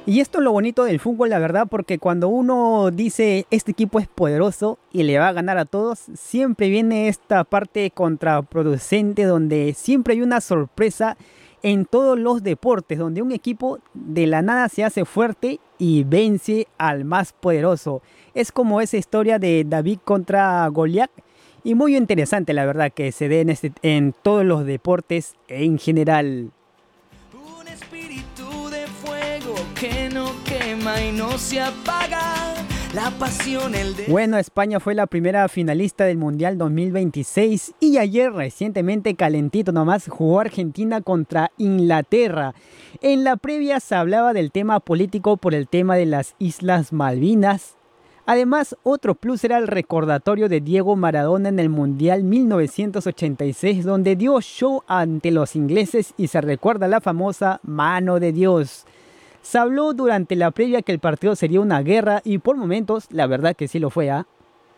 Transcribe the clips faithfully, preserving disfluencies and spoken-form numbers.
Y esto es lo bonito del fútbol, la verdad, porque cuando uno dice este equipo es poderoso y le va a ganar a todos, siempre viene esta parte contraproducente donde siempre hay una sorpresa en todos los deportes, donde un equipo de la nada se hace fuerte y vence al más poderoso. Es como esa historia de David contra Goliat y muy interesante, la verdad, que se dé en, este, en todos los deportes en general. Un espíritu de fuego que no quema y no se apaga. La pasión, el de... Bueno, España fue la primera finalista del Mundial dos mil veintiséis y ayer recientemente calentito nomás jugó Argentina contra Inglaterra. En la previa se hablaba del tema político por el tema de las Islas Malvinas. Además, otro plus era el recordatorio de Diego Maradona en el Mundial mil novecientos ochenta y seis, donde dio show ante los ingleses y se recuerda la famosa mano de Dios. Se habló durante la previa que el partido sería una guerra y por momentos, la verdad que sí lo fue, ¿ah?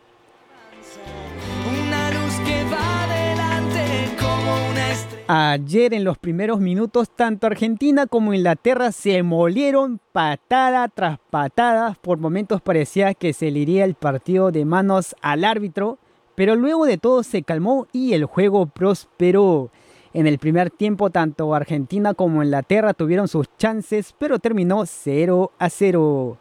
Una luz que va adelante como una estrella. Ayer en los primeros minutos, tanto Argentina como Inglaterra se molieron patada tras patada. Por momentos parecía que se le iría el partido de manos al árbitro, pero luego de todo se calmó y el juego prosperó. En el primer tiempo, tanto Argentina como Inglaterra tuvieron sus chances, pero terminó cero a cero.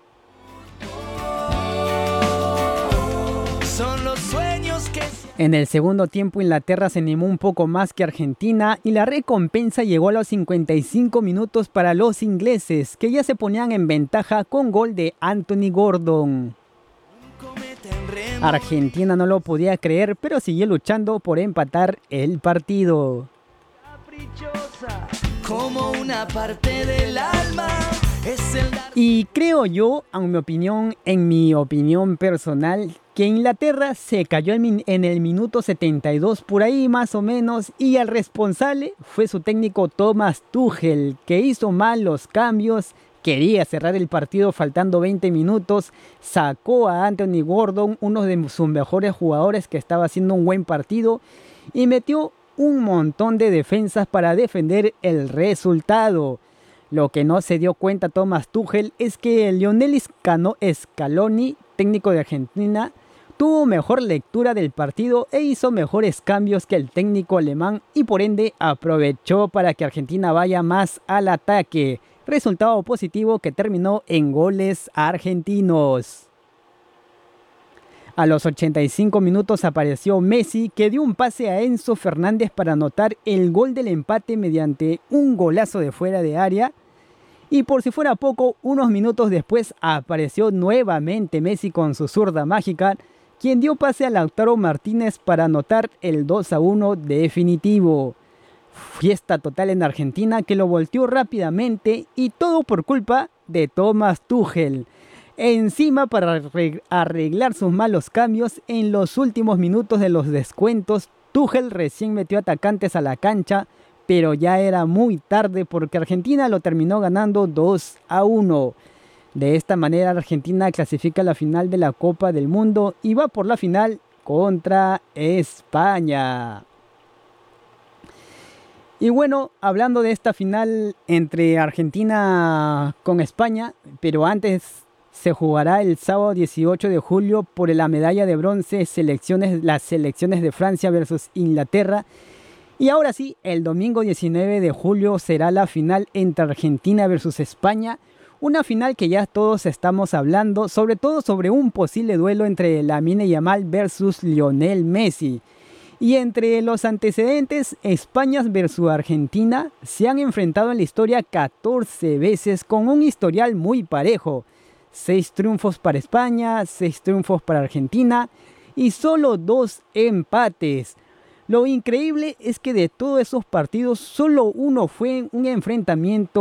Son los sueños que... En el segundo tiempo, Inglaterra se animó un poco más que Argentina y la recompensa llegó a los cincuenta y cinco minutos para los ingleses, que ya se ponían en ventaja con gol de Anthony Gordon. Argentina no lo podía creer, pero siguió luchando por empatar el partido. Como una parte del alma es el... Y creo yo, en mi opinión, en mi opinión personal, que Inglaterra se cayó en el minuto setenta y dos por ahí más o menos y el responsable fue su técnico Thomas Tuchel, que hizo mal los cambios, quería cerrar el partido faltando veinte minutos, sacó a Anthony Gordon, uno de sus mejores jugadores que estaba haciendo un buen partido y metió un montón de defensas para defender el resultado. Lo que no se dio cuenta Thomas Tuchel es que Lionel Scaloni, técnico de Argentina, tuvo mejor lectura del partido e hizo mejores cambios que el técnico alemán y por ende aprovechó para que Argentina vaya más al ataque. Resultado positivo que terminó en goles argentinos. A los ochenta y cinco minutos apareció Messi, que dio un pase a Enzo Fernández para anotar el gol del empate mediante un golazo de fuera de área. Y por si fuera poco, unos minutos después apareció nuevamente Messi con su zurda mágica, quien dio pase a Lautaro Martínez para anotar el dos a uno definitivo. Fiesta total en Argentina que lo volteó rápidamente y todo por culpa de Thomas Tuchel. Encima, para arreglar sus malos cambios, en los últimos minutos de los descuentos, Tuchel recién metió atacantes a la cancha, pero ya era muy tarde porque Argentina lo terminó ganando dos a uno. De esta manera, Argentina clasifica a la final de la Copa del Mundo y va por la final contra España. Y bueno, hablando de esta final entre Argentina con España, pero antes se jugará el sábado dieciocho de julio por la medalla de bronce selecciones, las selecciones de Francia versus Inglaterra. Y ahora sí, el domingo diecinueve de julio será la final entre Argentina versus España. Una final que ya todos estamos hablando, sobre todo sobre un posible duelo entre Lamine Yamal versus Lionel Messi. Y entre los antecedentes, España versus Argentina se han enfrentado en la historia catorce veces con un historial muy parejo. seis triunfos para España, seis triunfos para Argentina y solo dos empates. Lo increíble es que de todos esos partidos, solo uno fue un enfrentamiento